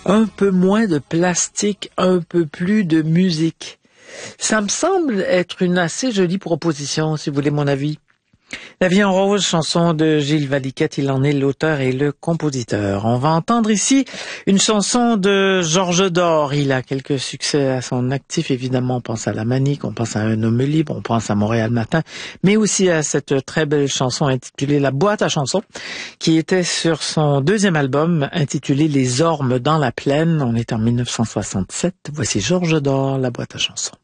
Un peu moins de plastique, un peu plus de musique. Ça me semble être une assez jolie proposition, si vous voulez mon avis. La vie en rose, chanson de Gilles Valiquette, il en est l'auteur et le compositeur. On va entendre ici une chanson de Georges Dor. Il a quelques succès à son actif, évidemment. On pense à La Manique, on pense à Un homme libre, on pense à Montréal Matin, mais aussi à cette très belle chanson intitulée La boîte à chansons, qui était sur son deuxième album intitulé Les ormes dans la plaine. On est en 1967. Voici Georges Dor, La boîte à chansons.